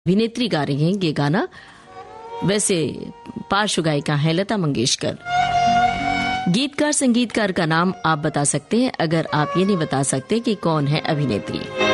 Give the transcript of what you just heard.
अभिनेत्री गा रही हैं ये गाना। वैसे पार्श्व गायिका है लता मंगेशकर। गीतकार संगीतकार का नाम आप बता सकते हैं, अगर आप ये नहीं बता सकते कि कौन है अभिनेत्री।